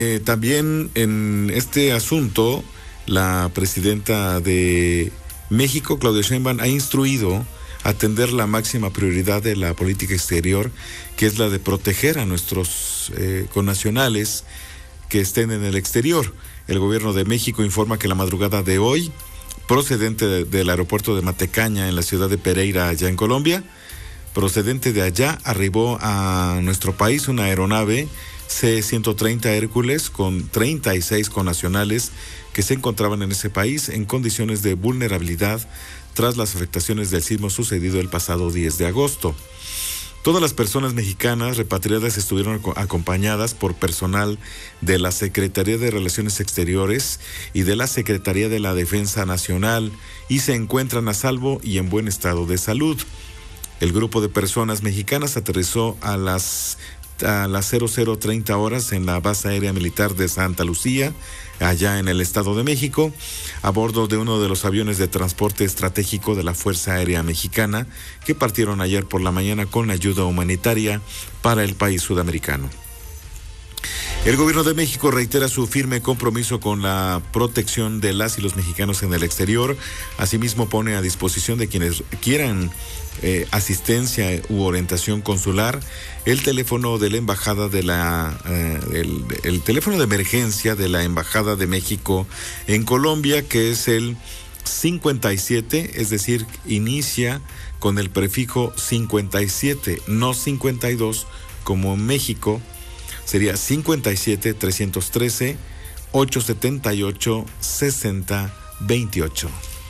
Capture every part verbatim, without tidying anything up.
Eh, también en este asunto, la presidenta de México, Claudia Sheinbaum, ha instruido atender la máxima prioridad de la política exterior, que es la de proteger a nuestros eh, connacionales que estén en el exterior. El gobierno de México informa que la madrugada de hoy, procedente de, del aeropuerto de Matecaña en la ciudad de Pereira, allá en Colombia, procedente de allá, arribó a nuestro país una aeronave C ciento treinta Hércules con treinta y seis connacionales que se encontraban en ese país en condiciones de vulnerabilidad tras las afectaciones del sismo sucedido el pasado diez de agosto. Todas las personas mexicanas repatriadas estuvieron acompañadas por personal de la Secretaría de Relaciones Exteriores y de la Secretaría de la Defensa Nacional y se encuentran a salvo y en buen estado de salud. El grupo de personas mexicanas aterrizó a las a las cero cero treinta horas en la base aérea militar de Santa Lucía, allá en el Estado de México, a bordo de uno de los aviones de transporte estratégico de la Fuerza Aérea Mexicana, que partieron ayer por la mañana con ayuda humanitaria para el país sudamericano. El gobierno de México reitera su firme compromiso con la protección de las y los mexicanos en el exterior. Asimismo, pone a disposición de quienes quieran eh, asistencia u orientación consular el teléfono de la embajada de la eh, el, el teléfono de emergencia de la Embajada de México en Colombia, que es el cincuenta y siete, es decir, inicia con el prefijo cincuenta y siete, no cincuenta y dos como en México. Sería cincuenta y siete, trescientos trece, ochocientos setenta y ocho, sesenta veintiocho.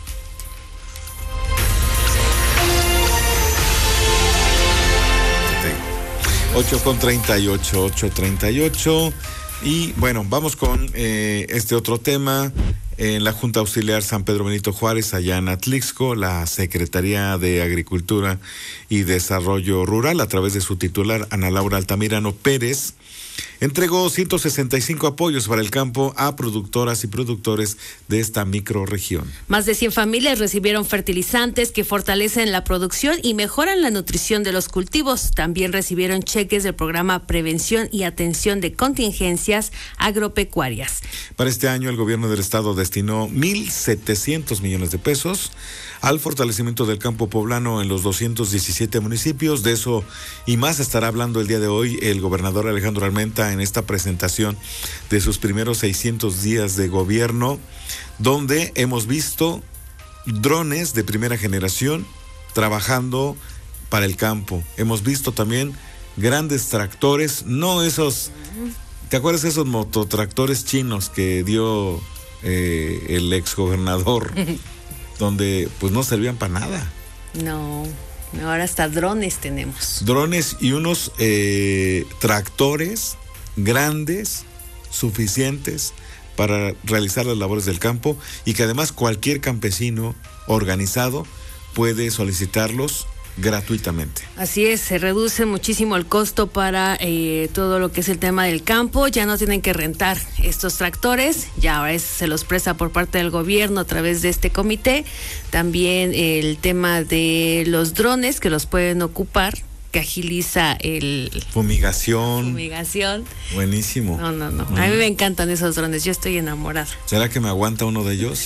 ocho con treinta y ocho, ocho treinta y ocho. Y bueno, vamos con eh, este otro tema. En la Junta Auxiliar San Pedro Benito Juárez, allá en Atlixco, la Secretaría de Agricultura y Desarrollo Rural, a través de su titular, Ana Laura Altamirano Pérez, entregó ciento sesenta y cinco apoyos para el campo a productoras y productores de esta microrregión. Más de cien familias recibieron fertilizantes que fortalecen la producción y mejoran la nutrición de los cultivos. También recibieron cheques del programa Prevención y Atención de Contingencias Agropecuarias. Para este año, el gobierno del estado destinó mil setecientos millones de pesos al fortalecimiento del campo poblano en los doscientos diecisiete municipios. De eso y más estará hablando el día de hoy el gobernador Alejandro Armenta en esta presentación de sus primeros seiscientos días de gobierno, donde hemos visto drones de primera generación trabajando para el campo. Hemos visto también grandes tractores, no esos, ¿te acuerdas de esos mototractores chinos que dio eh, el exgobernador? Donde pues no servían para nada. No, ahora hasta drones tenemos. Drones y unos eh, tractores grandes, suficientes para realizar las labores del campo y que además cualquier campesino organizado puede solicitarlos gratuitamente. Así es, se reduce muchísimo el costo para eh, todo lo que es el tema del campo. Ya no tienen que rentar estos tractores, ya ahora es, se los presta por parte del gobierno a través de este comité. También el tema de los drones que los pueden ocupar, que agiliza el... Fumigación. Fumigación. Buenísimo. No, no, no. Mm. A mí me encantan esos drones, yo estoy enamorada. ¿Será que me aguanta uno de ellos?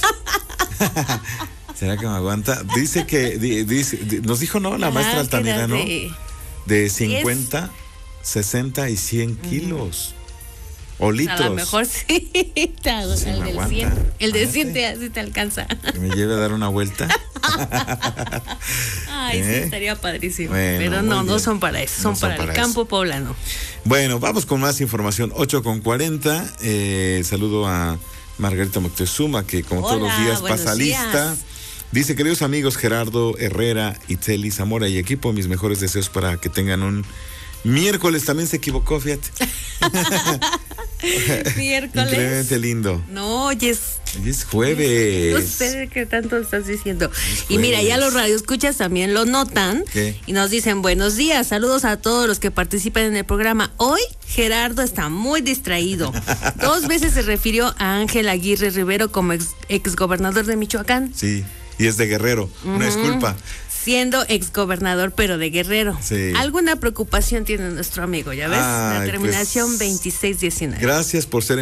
¿Será que me aguanta? Dice que, dice, nos dijo, ¿no? La maestra ah, Altamirano, de, de cincuenta, sesenta y cien kilos. O litros. A lo mejor sí. Te sí el del aguanta. cien. El de cien te, así te alcanza. Que me lleve a dar una vuelta. Ay, ¿Eh? sí, estaría padrísimo. Bueno, pero no, no son para eso, son, no son para, para el campo eso. Poblano. Bueno, vamos con más información. ocho con cuarenta. Eh, saludo a Margarita Moctezuma, que como Hola, todos los días pasa días. lista. Dice, queridos amigos Gerardo Herrera, Itzeli Zamora y equipo, mis mejores deseos para que tengan un miércoles. También se equivocó, fíjate. Miércoles. Increíblemente lindo. No, hoy es... Hoy es jueves. No sé qué tanto estás diciendo. Y mira, ya los radioescuchas también lo notan. ¿Qué? Y nos dicen, buenos días, saludos a todos los que participan en el programa. Hoy Gerardo está muy distraído. Dos veces se refirió a Ángel Aguirre Rivero como ex, exgobernador de Michoacán. Sí. Y es de Guerrero, uh-huh. Una disculpa. Siendo exgobernador, pero de Guerrero. Sí. ¿Alguna preocupación tiene nuestro amigo? ¿Ya ves? Ay, la terminación pues, veintiséis diecinueve. Gracias por ser